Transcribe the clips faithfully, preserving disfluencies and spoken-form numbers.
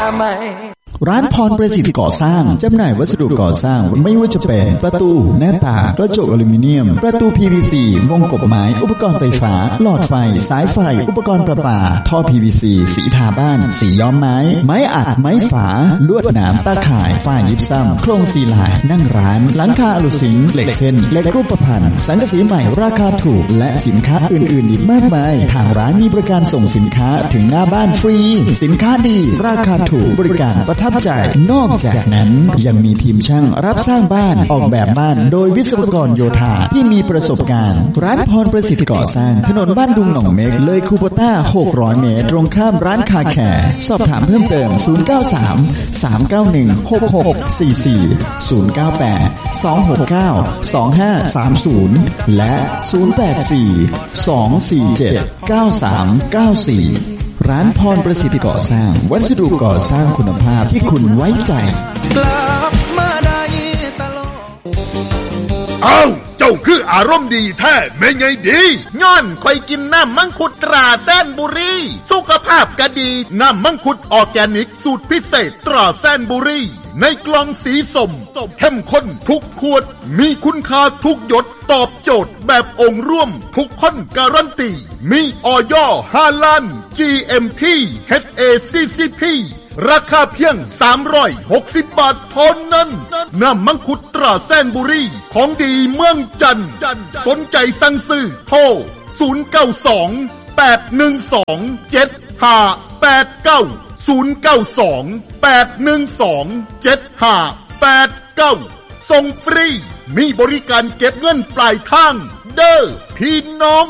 ใหม่ร้านพรประสิทธิ์ก่อสร้างจำหน่ายวัสดุก่อสร้างไม่ว่าจะเป็นประตูหน้าต่างกระจกอลูมิเนียมประตู พี วี ซี วงกบไม้อุปกรณ์ไฟฟ้าหลอดไฟสายไฟอุปกรณ์ประปาท่อ พี วี ซี สีทาบ้านสีย้อมไม้ไม้อัดไม้ฝาลวดหนามตาข่ายฝ้ายิปซัมโครงซีลายนั่งร้านหลังคาอลูซิงเหล็กเส้นเหล็กรูปพรรณสังกะสีใหม่ราคาถูกและสินค้าอื่นๆอีกมากมายทางร้านมีบริการส่งสินค้าถึงหน้าบ้านฟรีสินค้าดีราคาถูกบริการประทับใจนอกจากนั้นยังมีทีมช่างรับสร้างบ้านออกแบบบ้านโดยวิศวกรโยธาที่มีประสบการณ์ร้านพรประสิทธิ์ก่อสร้างถนนบ้านดุงหนองเม็กเลยคูโบต้าหกร้อยเมตรตรงข้ามร้านคาแคร์สอบถามเพิ่มเติมศูนย์ เก้า สาม สาม เก้า หนึ่ง หก หก สี่ สี่ ศูนย์ เก้า แปด สอง หก เก้า สอง ห้า สาม ศูนย์และศูนย์ แปด สี่ สอง สี่ เจ็ด เก้า สาม เก้า สี่ร้านพรประสิทธิ์ก่อสร้างวัสดุก่อสร้างคุณภาพที่คุณไว้ใจกลับมาได้ตลอดเอ้าเจ้าคืออารมณ์ดีแท้แม่ไงดีย้อนค่อยกินน้ำมังคุดตราแสนบุรีสุขภาพก็ดีน้ำมังคุดออร์แกนิกสูตรพิเศษตราแสนบุรีในกล่องสีส้มเข้มข้นทุกขวดมีคุณค่าทุกหยดตอบโจทย์แบบองค์ร่วมทุกคนการันตีมีอย.ห้าล้าน จี เอ็ม พี เอช เอ ซี ซี พี ราคาเพียงสามร้อยหกสิบบาทเท่านั้นน้ำมังคุดตราแสนบุรีของดีเมืองจันทร์สนใจสั่งซื้อโทรศูนย์ เก้า สอง แปด หนึ่ง สอง เจ็ด ห้า แปด เก้าศูนย์ เก้า สอง แปด หนึ่ง สอง เจ็ด ห้า แปด เก้าส่งฟรีมีบริการเก็บเงินปลายทางเด้อพี่น้อง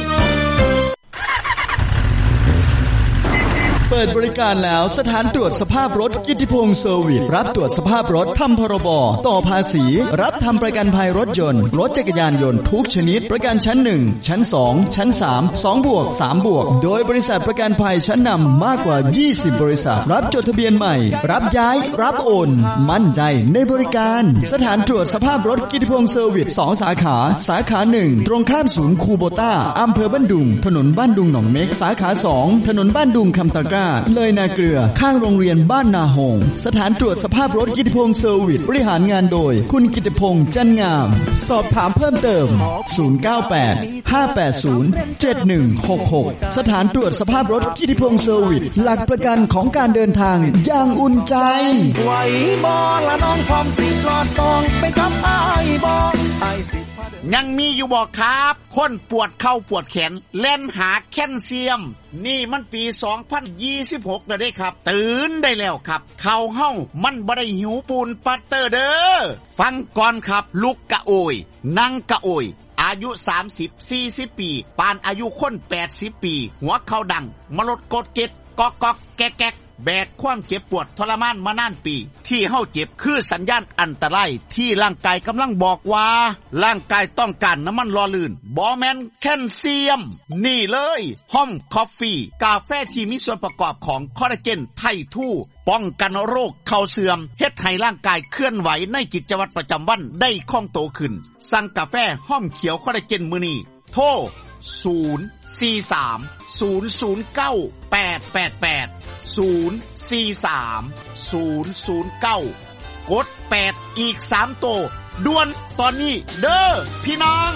เปิดบริการแล้วสถานตรวจสภาพรถกิตติพงษ์เซอร์วิสรับตรวจสภาพรถทำพรบต่อภาษีรับทำประกันภัยรถยนต์รถจักรยานยนต์ทุกชนิดประกันชั้นหนึ่งชั้นสองชั้นสาม สองบวกสามบวกโดยบริษัทประกันภัยชั้นนำมากกว่ายี่สิบบริษัทรับจดทะเบียนใหม่รับย้ายรับโอนมั่นใจในบริการสถานตรวจสภาพรถกิตติพงษ์เซอร์วิสสองสาขาสาขาหนึ่งตรงข้ามศูนย์คูโบต้าอำเภอบ้านดุงถนนบ้านดุงหนองเม็กสาขาสองถนนบ้านดุงคำตะกร้าเลยนาเกลือข้างโรงเรียนบ้านนาหงสถานตรวจสภาพรถกิตติพงษ์เซอร์วิสบริหารงานโดยคุณกิตติพงษ์จันงามสอบถามเพิ่มเติมศูนย์ เก้า แปด ห้า แปด ศูนย์ เจ็ด หนึ่ง หก หกสถานตรวจสภาพรถกิตติพงษ์เซอร์วิสหลักประกันของการเดินทางอย่างอุ่นใจไหวบ่ละน้องพร้อมสิปลอดปองไปกับอ้ายบ่อ้ายสิยังมีอยู่บ่ครับคนปวดเข่าปวดแขนเล่นหาแคลเซียมนี่มันปีสองพันยี่สิบหกแล้วเด้ครับตื่นได้แล้วครับเข่าเฮามันบ่ได้หิวปูนปัตเตอร์เด้อฟังก่อนครับลุกกะโอยนั่งกะโอยอายุสามสิบ สี่สิบปีปานอายุคนแปดสิบปีหัวเข่าดังมลดกดเก็ดก๊อกก๊อกแก๊กแบกความเจ็บปวดทรมานมานานปีที่เฮาเจ็บคือสัญญาณอันตรายที่ร่างกายกำลังบอกว่าร่างกายต้องการน้ำมันหล่อลื่นบ่แม่นแคลเซียมนี่เลยห้อมคอฟฟี่กาแฟที่มีส่วนประกอบของคอลลาเจนไททูป้องกันโรคเข่าเสื่อมเฮ็ดให้ร่างกายเคลื่อนไหวในกิจวัตรประจำวันได้คล่องตัวขึ้นสั่งกาแฟห้อมเขียวคอลลาเจนมื้อนี้โทรศูนย์ สี่ สาม ศูนย์ ศูนย์ เก้า แปด แปด แปด ศูนย์ สี่ สาม ศูนย์ ศูนย์ เก้ากดแปดอีกสามโตด่วนตอนนี้เด้อพี่น้อง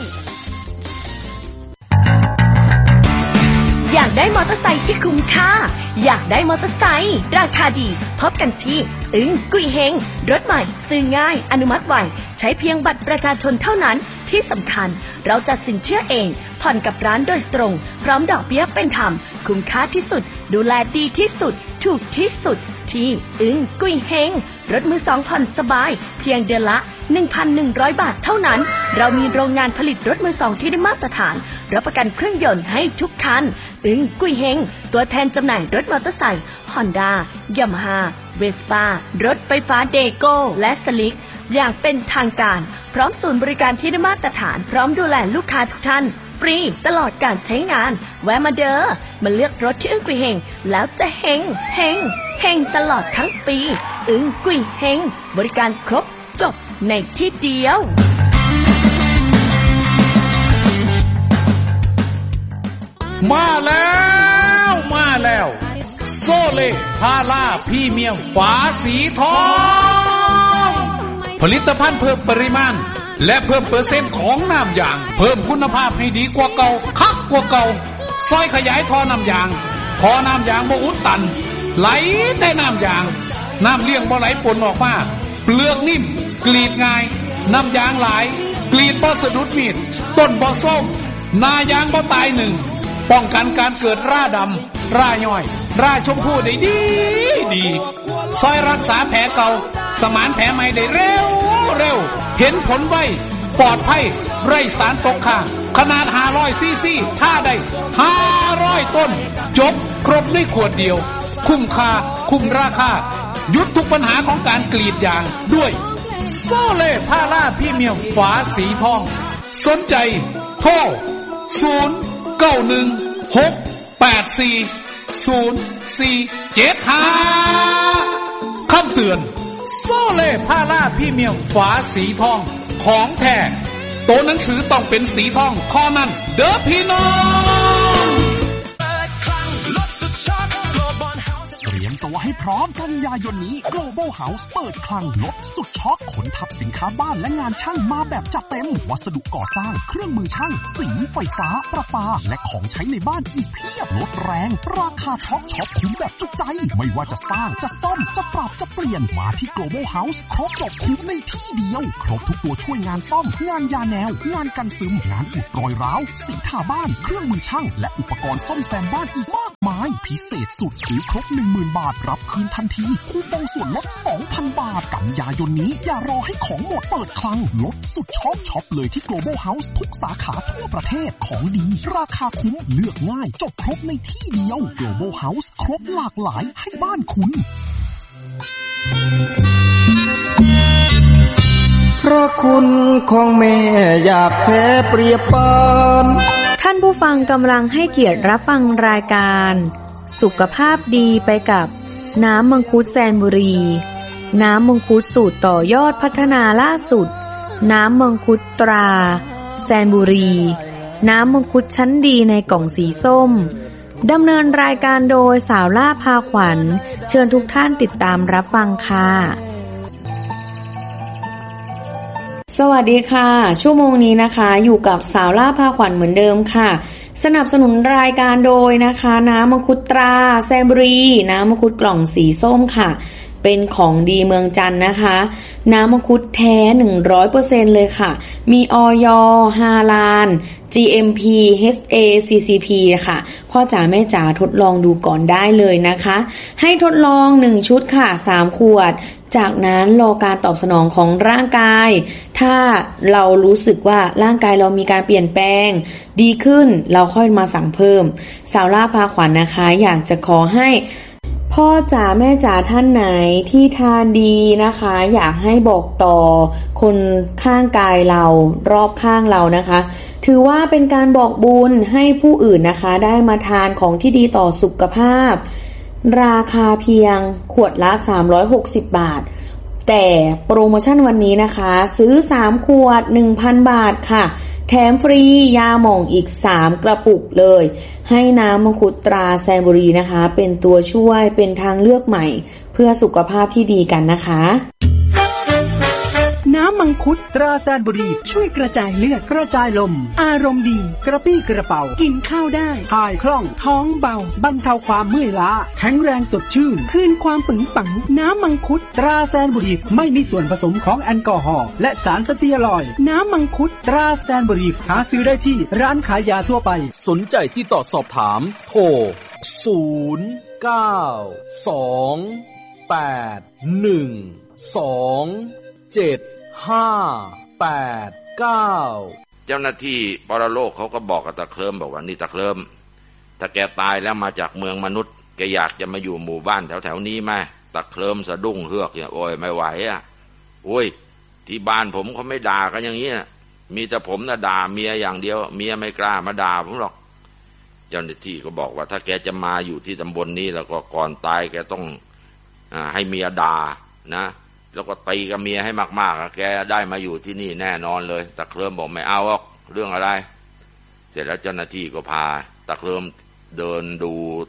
อยากได้มอเตอร์ไซค์ที่คุ้มค่าอยากได้มอเตอร์ไซค์ราคาดีพบกันที่อึ้งกุยเฮงรถใหม่ซื้อง่ายอนุมัติไวใช้เพียงบัตรประชาชนเท่านั้นที่สำคัญเราจะสินเชื่อเองผ่อนกับร้านโดยตรงพร้อมดอกเบี้ยเป็นธรรมคุ้มค่าที่สุดดูแลดีที่สุดถูกที่สุดที่อึ้งกุยเฮงรถมือสองผ่อนสบายเพียงเดือนละ หนึ่งพันหนึ่งร้อย บาทเท่านั้นเรามีโรงงานผลิตรถมือสองที่ได้มาตรฐานรับประกันเครื่องยนต์ให้ทุกคันอึ้งกุยเฮงตัวแทนจำหน่ายรถมอเตอร์ไซค์ Honda Yamaha Vespa รถไฟฟ้าเดโก้และสลิกอย่างเป็นทางการพร้อมศูนย์บริการที่ได้มาตรฐานพร้อมดูแลลูกค้าทุกท่านฟรีตลอดการใช้งานแวะมาเด้อมาเลือกรถที่อึ้งกุยเฮงแล้วจะเฮงเฮงเฮงตลอดทั้งปีอึ้งกุยเฮงบริการครบจบในที่เดียวมาแล้วมาแล้วโซเล่พาราพรีเมียมฝาสีทองผลิตภัณฑ์เพิ่มปริมาณและเพิ่มเปอร์เซ็นต์ของน้ำยางเพิ่มคุณภาพให้ดีกว่าเก่าคักกว่าเก่าซอยขยายท่อน้ำยางท่อน้ำยางบ่อุดตันไหลแต่น้ำยางน้ำเลี้ยงบ่ไหลปนออกมาเปลือกนิ่มกรีดง่ายน้ำยางหลายกรีดบ่สะดุดมีดต้นบ่ส้มนายางบ่ตายหนึ่งป้องกันการเกิดราดำราย่อยราชมพู่ได้ดีดีซอยรักษาแผลเก่าสมานแผลใหม่ได้เร็วเร็วเห็นผลไวปลอดภัยไร้สารตกค้างขนาดห้าร้อยซีซีท่าได้ห้าร้อยต้นจบครบในขวดเดียวคุ้มค่าคุ้มราคาหยุดทุกปัญหาของการกรีดยางด้วยโซเล่พาราพรีเมียมฝาสีทองสนใจโทรศูนย์ เก้า หนึ่ง หก แปด สี่ ศูนย์ สี่ เจ็ด ห้าคำเตือนโซเล่พาราพรีเมียมฝาสีทองของแท้ตัวหนังสือต้องเป็นสีทองข้อนั้นเด้อพี่น้องเตรียมตัวให้พร้อมกันยายนนี้ Global House เปิดคลังลดสุดช็อคขนทับสินค้าบ้านและงานช่างมาแบบจัดเต็มวัสดุก่อสร้างเครื่องมือช่างสีไฟฟ้าประปาและของใช้ในบ้านอีกเพียบลดแรงราคาช็อคช็อปคุ้มแบบจุใจไม่ว่าจะสร้างจะซ่อมจะปรับจะเปลี่ยนมาที่ Global House ครบจบคุ้มในที่เดียวครบทุกตัวช่วยงานซ่อมงานยาแนวงานกันซึมงานอุดรอยร้าวสีทาบ้านเครื่องมือช่างและอุปกรณ์ซ่อมแซมบ้านอีกมากมายพิเศษสุดซื้อครบ หนึ่งหมื่น บาทรับคืนทันทีคูปองส่วนลด สองพัน บาทกันยายนนี้อย่ารอให้ของหมดเปิดคลังลดสุดช็อปช็อปเลยที่ Global House ทุกสาขาทั่วประเทศของดีราคาคุ้มเลือกง่ายจบครบในที่เดียว Global House ครบหลากหลายให้บ้านคุณเพราะคุณของแม่หยาบแท้เปรียบปานท่านผู้ฟังกำลังให้เกียรติรับฟังรายการสุขภาพดีไปกับน้ำมังคุดแซนบุรีน้ำมังคุดสูตรต่อยอดพัฒนาล่าสุดน้ำมังคุดตราแซนบุรีน้ำมังคุดชั้นดีในกล่องสีส้มดำเนินรายการโดยสาวล่าพาขวัญเชิญทุกท่านติดตามรับฟังค่ะสวัสดีค่ะชั่วโมงนี้นะคะอยู่กับสาวล่าพาขวัญเหมือนเดิมค่ะสนับสนุนรายการโดยนะคะน้ำมังคุดตราแซนบุรีน้ำมังคุดกล่องสีส้มค่ะเป็นของดีเมืองจันทร์นะคะน้ำมังคุดแท้ หนึ่งร้อยเปอร์เซ็นต์ เลยค่ะมีอย ฮาลาล จี เอ็ม พี เอช เอ ซี ซี พี ค่ะพ่อจ๋าแม่จ๋าทดลองดูก่อนได้เลยนะคะให้ทดลองหนึ่งชุดค่ะสามขวดจากนั้นรอการตอบสนองของร่างกายถ้าเรารู้สึกว่าร่างกายเรามีการเปลี่ยนแปลงดีขึ้นเราค่อยมาสั่งเพิ่มสาวล่าพาขวัญ นะคะอยากจะขอให้พ่อจ๋าแม่จ๋าท่านไหนที่ทานดีนะคะอยากให้บอกต่อคนข้างกายเรารอบข้างเรานะคะถือว่าเป็นการบอกบุญให้ผู้อื่นนะคะได้มาทานของที่ดีต่อสุขภาพราคาเพียงขวดละสามร้อยหกสิบบาทแต่โปรโมชั่นวันนี้นะคะซื้อสามขวด หนึ่งพัน บาทค่ะแถมฟรียาหม่องอีกสามกระปุกเลยให้น้ำมังคุดตราแซนบุรีนะคะเป็นตัวช่วยเป็นทางเลือกใหม่เพื่อสุขภาพที่ดีกันนะคะน้ำมังคุดตราแซนบุรีช่วยกระจายเลือดกระจายลมอารมณ์ดีกระปี้กระเป๋ากินข้าวได้ถ่ายคล่องท้องเบาบรรเทาความเมื่อยล้าแข็งแรงสดชื่นคืนความปึงปังน้ำมังคุดตราแซนบุรีไม่มีส่วนผสมของแอลกอฮอล์และสารสเตียรอยด์น้ำมังคุดตราแซนบุรีหาซื้อได้ที่ร้านขายยาทั่วไปสนใจที่ต่อสอบถามโทรศูนย์ เก้า สอง แปด หนึ่ง สอง เจ็ดห้า แปด เก้าเจ้าหน้าที่ปรโลกเขาก็บอกกับตะเคลิมบอกว่านี่ตะเคลิมถ้าแกตายแล้วมาจากเมืองมนุษย์แกอยากจะมาอยู่หมู่บ้านแถวๆนี้ไหมตะเคลิมสะดุ้งเฮือกอย่างโอ้ยไม่ไหวอ่ะโอ้ยที่บ้านผมเขาไม่ด่ากันอย่างนี้นะมีแต่ผมน่ะด่าเมียอย่างเดียวเมียไม่กล้ามาด่าผมหรอกเจ้าหน้าที่ก็บอกว่าถ้าแกจะมาอยู่ที่ตำบลนี้แล้วก็ก่อนตายแกต้องอ่าให้เมียด่านะแล้วก็ตีกับเมียให้มากๆแกได้มาอยู่ที่นี่แน่นอนเลยตะเคลิมบอกไม่เอาหรอกเรื่องอะไรเสร็จแล้วเจ้าหน้าที่ก็พาตะเคลิมเดินดู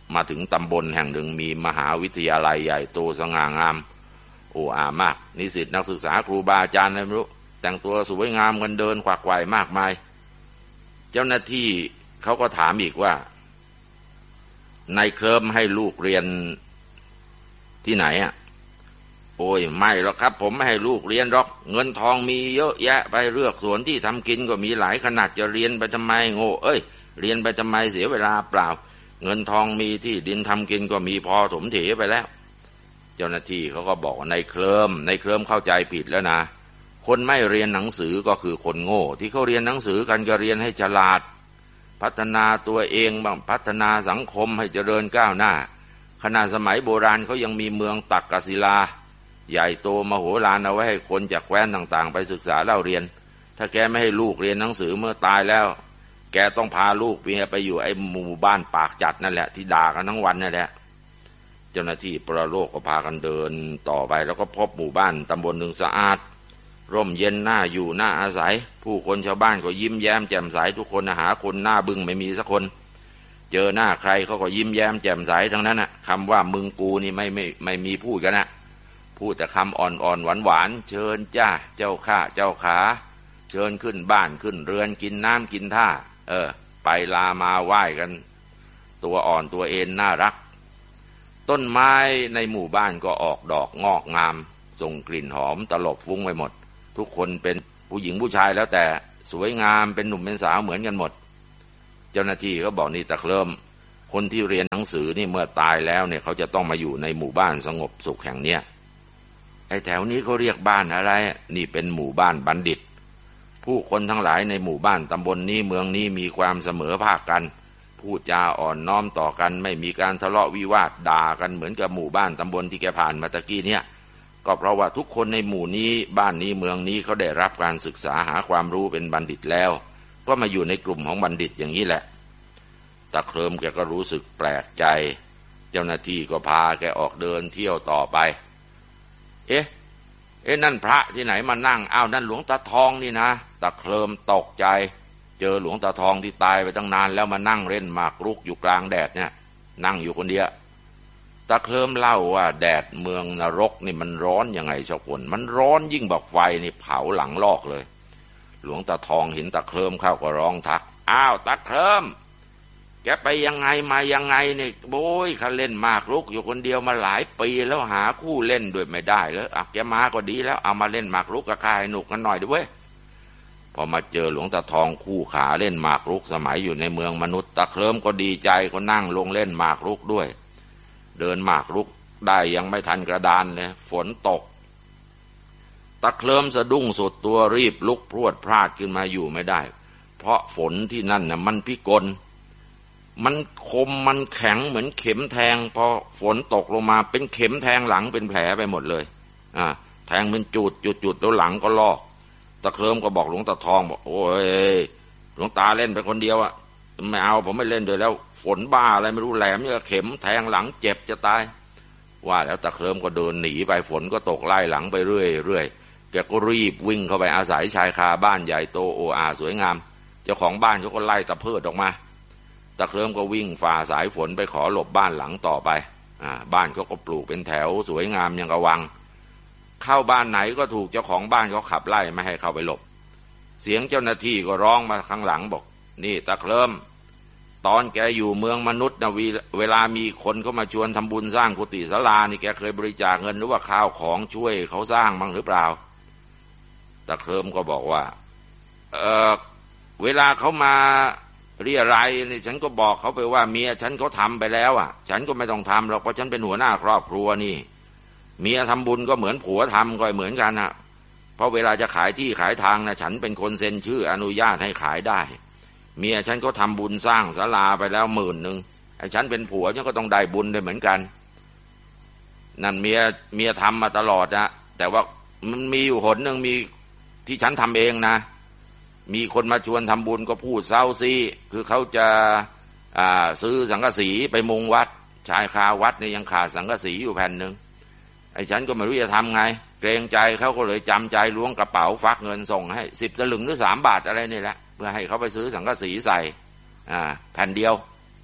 มาถึงตำบลแห่งหนึ่งมีมหาวิทยาลัยใหญ่โตสง่างามโอ้อามากนิสิตนักศึกษาครูบาอาจารย์อะไรไม่รู้แต่งตัวสวยงามกันเดินขวักไขว่มากมายเจ้าหน้าที่เขาก็ถามอีกว่านายเคลิ้มให้ลูกเรียนที่ไหนอ่ะโอ้ยไม่หรอกครับผมไม่ให้ลูกเรียนหรอกเงินทองมีเยอะแยะไปเลือกสวนที่ทำกินก็มีหลายขนาดจะเรียนไปทำไมโง่เอ้ยเรียนไปทำไมเสียเวลาเปล่าเงินทองมีที่ดินทำกินก็มีพอถมเถไปแล้วเจ้าหน้าที่เขาก็บอกว่านายเคลิ้มนายเคลิ้มเข้าใจผิดแล้วนะคนไม่เรียนหนังสือก็คือคนโง่ที่เขาเรียนหนังสือกันก็เรียนให้ฉลาดพัฒนาตัวเองบ้างพัฒนาสังคมให้เจริญก้าวหน้าขณะสมัยโบราณเขายังมีเมืองตักกศิลาใหญ่โตมโหฬารเอาไว้ให้คนจากแคว้นต่างๆไปศึกษาเล่าเรียนถ้าแกไม่ให้ลูกเรียนหนังสือเมื่อตายแล้วแกต้องพาลูกเมียไปอยู่ไอ้หมู่บ้านปากจัดนั่นแหละที่ด่ากันทั้งวันนั่นแหละเจ้าหน้าที่ปรโลกก็พากันเดินต่อไปแล้วก็พบหมู่บ้านตำบลหนึ่งสะอาดร่มเย็นน่าอยู่น่าอาศัยผู้คนชาวบ้านก็ยิ้มแย้มแจ่มใสทุกคนหาคนหน้าบึ้งไม่มีสักคนเจอหน้าใครเขาก็ยิ้มแย้มแจ่มใสทั้งนั้นน่ะคำว่ามึงกูนี่ไม่ไม่ไม่มีพูดกันนะพูดแต่คำอ่อนๆหวานๆเชิญจ้าเจ้าข้าเจ้าขาเชิญขึ้นบ้านขึ้นเรือนกินน้ำกินท่าเออไปลามาไหว้กันตัวอ่อนตัวเอ็นน่ารักต้นไม้ในหมู่บ้านก็ออกดอกงอกงามส่งกลิ่นหอมตลบฟุ้งไปหมดทุกคนเป็นผู้หญิงผู้ชายแล้วแต่สวยงามเป็นหนุ่มเป็นสาวเหมือนกันหมดเจ้าหน้าที่ก็บอกนี่ตะเคลิ้มคนที่เรียนหนังสือนี่เมื่อตายแล้วเนี่ยเขาจะต้องมาอยู่ในหมู่บ้านสงบสุขแห่งเนี้ยไอ้แถวนี้เขาเรียกบ้านอะไรนี่เป็นหมู่บ้านบัณฑิตผู้คนทั้งหลายในหมู่บ้านตำบลนี้เมืองนี้มีความเสมอภาคกันพูดจาอ่อนน้อมต่อกันไม่มีการทะเลาะวิวาทด่ากันเหมือนกับหมู่บ้านตำบลที่แกผ่านมาตะกี้เนี่ยก็เพราะว่าทุกคนในหมู่นี้บ้านนี้เมืองนี้เขาได้รับการศึกษาหาความรู้เป็นบัณฑิตแล้วก็มาอยู่ในกลุ่มของบัณฑิตอย่างนี้แหละตะเคลิ้มแกก็รู้สึกแปลกใจเจ้าหน้าที่ก็พาแกออกเดินเที่ยวต่อไปเอ๊ะเอ๊ะนั่นพระที่ไหนมานั่งอ้าวนั่นหลวงตาทองนี่นะตะเคลิ้มตกใจเจอหลวงตาทองที่ตายไปตั้งนานแล้วมานั่งเล่นหมากรุกอยู่กลางแดดเนี่ยนั่งอยู่คนเดียวตะเคลิ้มเล่าว่าแดดเมืองนรกนี่มันร้อนยังไงเจ้าคนมันร้อนยิ่งบอกไฟนี่เผาหลังลอกเลยหลวงตาทองเห็นตะเคลิ้มเข้าก็ร้องทักอ้าวตะเคลิ้มแกไปยังไงมายังไงเนี่ยโอ้ยข้าเล่นหมากรุกอยู่คนเดียวมาหลายปีแล้วหาคู่เล่นด้วยไม่ได้แล้วอ่ะแกมาก็ดีแล้วเอามาเล่นหมากรุกกับข้าให้หนุกกันหน่อยด้วยพอมาเจอหลวงตาทองคู่ขาเล่นหมากรุกสมัยอยู่ในเมืองมนุษย์ตะเคลิ้มก็ดีใจก็นั่งลงเล่นหมากรุกด้วยเดินหมากรุกได้ยังไม่ทันกระดานเลยฝนตกตะเคลิ้มสะดุ้งสุดตัวรีบลุกพรวดพลาดขึ้นมาอยู่ไม่ได้เพราะฝนที่นั่นน่ะมันพิกลมันคมมันแข็งเหมือนเข็มแทงพอฝนตกลงมาเป็นเข็มแทงหลังเป็นแผลไปหมดเลยอ่าแทงเป็นจุดจุดจุดแล้วหลังก็ลอกตะเคลิ้มก็บอกหลวงตาทองบอกโอ้ยหลวงตาเล่นไปคนเดียวอะไม่เอาผมไม่เล่นด้วยแล้วฝนบ้าอะไรไม่รู้แหลมเนี่ยเข็มแทงหลังเจ็บจะตายว่าแล้วตะเคลิ้มก็เดินหนีไปฝนก็ตกไล่หลังไปเรื่อยเรื่อยแกก็รีบวิ่งเข้าไปอาศัยชายคาบ้านใหญ่โตโออาสวยงามเจ้าของบ้านเขาก็ไล่ตะเพิดออกมาตะเคลิ้มก็วิ่งฝ่าสายฝนไปขอหลบบ้านหลังต่อไปอ่าบ้านเขาก็ปลูกเป็นแถวสวยงามอย่างกระวังเข้าบ้านไหนก็ถูกเจ้าของบ้านเขาขับไล่ไม่ให้เข้าไปหลบเสียงเจ้าหน้าที่ก็ร้องมาข้างหลังบอกนี่ตะเคลิ้มตอนแกอยู่เมืองมนุษย์นะเวลามีคนเข้ามาชวนทำบุญสร้างกุฏิศาลานี่แกเคยบริจาคเงินหรือว่าข้าวของช่วยเขาสร้างบ้างหรือเปล่าตะเคลิ้มก็บอกว่าเออเวลาเขามาเรียรายนี่ฉันก็บอกเขาไปว่าเมียฉันเขาทำไปแล้วอ่ะฉันก็ไม่ต้องทำหรอกเพราะฉันเป็นหัวหน้าครอบครัวนี่เมียทำบุญก็เหมือนผัวทำก็เหมือนกันนะเพราะเวลาจะขายที่ขายทางนะฉันเป็นคนเซ็นชื่ออนุญาตให้ขายได้เมียฉันก็ทำบุญสร้างศาลาไปแล้วหมื่นหนึ่งไอ้ฉันเป็นผัวฉันก็ต้องได้บุญด้วยเหมือนกันนั่นเมียเมียทำมาตลอดนะแต่ว่ามันมีอยู่หนหนึ่งมีที่ฉันทำเองนะมีคนมาชวนทำบุญก็พูดเศร้าซีคือเขาจะอ่าซื้อสังกะสีไปมุงวัดชายคาวัดเนี่ยยังขาดสังกะสีอยู่แผ่นหนึ่งไอ้ฉันก็ไม่รู้จะทำไงเกรงใจเขาก็เลยจำใจล้วงกระเป๋าฟักเงินส่งให้สิบสลึงหรือสามบาทอะไรนี่แหละเพื่อให้เขาไปซื้อสังกะสีใส่อ่าแผ่นเดียว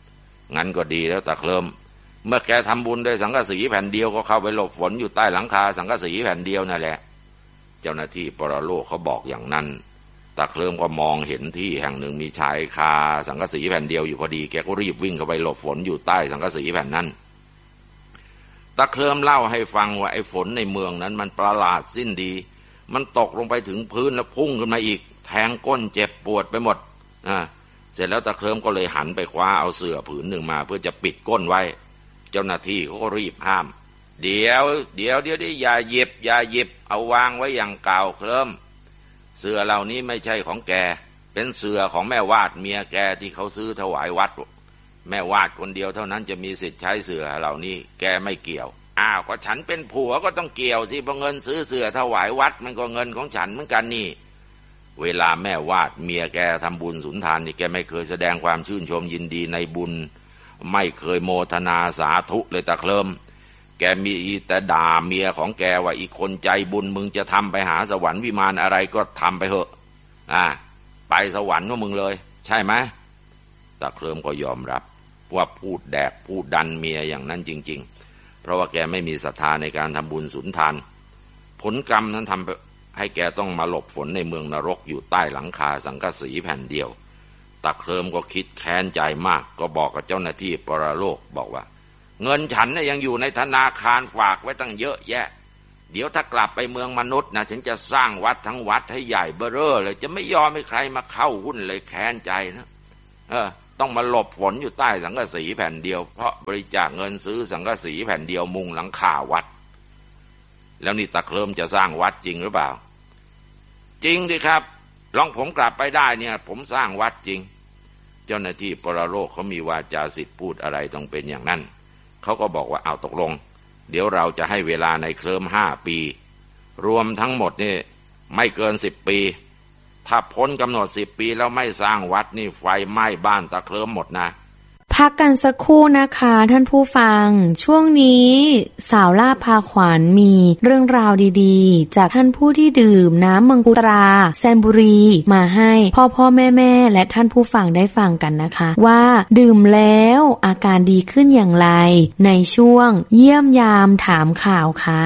งั้นก็ดีแล้วตะเคลิมเมื่อแกทำบุญด้วยสังกะสีแผ่นเดียวก็เข้าไปหลบฝนอยู่ใต้หลังคาสังกะสีแผ่นเดียวนั่นแหละเจ้าหน้าที่ปรโลกเขาบอกอย่างนั้นตะเคลิมก็มองเห็นที่แห่งหนึ่งมีชายคาสังกะสีแผ่นเดียวอยู่พอดีแกก็รีบวิ่งเข้าไปหลบฝนอยู่ใต้สังกะสีแผ่นนั้นตะเคลิมเล่าให้ฟังว่าไอ้ฝนในเมืองนั้นมันประหลาดสิ้นดีมันตกลงไปถึงพื้นแล้วพุ่งขึ้นมาอีกแทงก้นเจ็บปวดไปหมดอ่าเสร็จแล้วตะเคลิมก็เลยหันไปคว้าเอาเสื่อผืนหนึ่งมาเพื่อจะปิดก้นไว้เจ้าหน้าที่เขาก็รีบห้ามเดี๋ยวเดี๋ยวเดี๋ยวดิอย่าหยิบอย่าหยิบเอาวางไว้อย่างเก่าเคลิมเสื่อเหล่านี้ไม่ใช่ของแกเป็นเสื่อของแม่วาดเมียแกที่เขาซื้อถวายวัดแม่วาดคนเดียวเท่านั้นจะมีสิทธิ์ใช้เสื่อเหล่านี้แกไม่เกี่ยวอ้าวก็ฉันเป็นผัวก็ต้องเกี่ยวสิเพราะเงินซื้อเสื่อถวายวัดมันก็เงินของฉันเหมือนกันนี่เวลาแม่วาดเมียแกทำบุญสุนทานนี่แกไม่เคยแสดงความชื่นชมยินดีในบุญไม่เคยโมทนาสาธุเลยตะเคลิมแกมีแต่ด่าเมียของแกว่าอีกคนใจบุญมึงจะทำไปหาสวรรค์วิมานอะไรก็ทำไปเถอะอ่าไปสวรรค์ของมึงเลยใช่ไหมตะเคลิมก็ยอมรับว่าพูดแดกพูดดันเมียอย่างนั้นจริงๆเพราะว่าแกไม่มีศรัทธาในการทำบุญสุนทานผลกรรมนั้นทำให้แกต้องมาหลบฝนในเมืองนรกอยู่ใต้หลังคาสังกะสีแผ่นเดียวตะเคลิมก็คิดแค้นใจมากก็บอกกับเจ้าหน้าที่ปรโลกบอกว่าเงินฉันน่ะยังอยู่ในธนาคารฝากไว้ตั้งเยอะแยะเดี๋ยวถ้ากลับไปเมืองมนุษย์นะฉันจะสร้างวัดทั้งวัดให้ใหญ่เบ้อเร่อเลยจะไม่ยอมให้ใครมาเข้าหุ้นเลยแค้นใจนะเออต้องมาหลบฝนอยู่ใต้สังกะสีแผ่นเดียวเพราะบริจาคเงินซื้อสังกะสีแผ่นเดียวมุงหลังคาวัดแล้วนี่ตะเคลิมจะสร้างวัดจริงหรือเปล่าจริงดิครับลองผมกลับไปได้เนี่ยผมสร้างวัดจริงเจ้าหน้าที่ปรโลกเขามีวาจาสิทธิ์พูดอะไรต้องเป็นอย่างนั้นเขาก็บอกว่าเอาตกลงเดี๋ยวเราจะให้เวลาในเคลิมห้าปีรวมทั้งหมดนี่ไม่เกินสิบปีถ้าพ้นกำหนดสิบปีแล้วไม่สร้างวัดนี่ไฟไหม้บ้านตะเคลิมหมดนะพักกันสักครู่นะคะท่านผู้ฟังช่วงนี้สาวล่าพาขวัญมีเรื่องราวดีๆจากท่านผู้ที่ดื่มน้ำมังคุดตราแซนบุรีมาให้พ่อพ่อแม่แม่และท่านผู้ฟังได้ฟังกันนะคะว่าดื่มแล้วอาการดีขึ้นอย่างไรในช่วงเยี่ยมยามถามข่าวค่ะ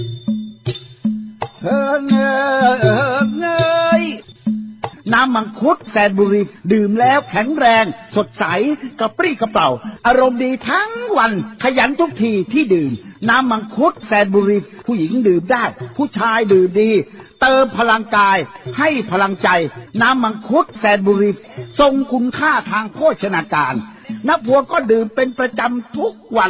เฮ้เงยเฮ้เงยน้ำมังคุดแซนบุรีดื่มแล้วแข็งแรงสดใสกระปรี้กระเปร่าอารมณ์ดีทั้งวันขยันทุกทีที่ดื่มน้ำมังคุดแซนบุรีผู้หญิงดื่มได้ผู้ชายดื่มดีเติมพลังกายให้พลังใจน้ำมังคุดแซนบุรีทรงคุณค่าทางโภชนาการนักบวชก็ดื่มเป็นประจำทุกวัน